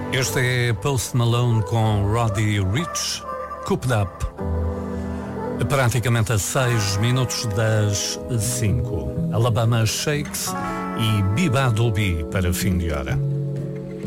Este é Post Malone com Roddy Ricch, Cooped Up. Praticamente a 6 minutos das 5. Alabama Shakes e Biba Dolby para fim de hora.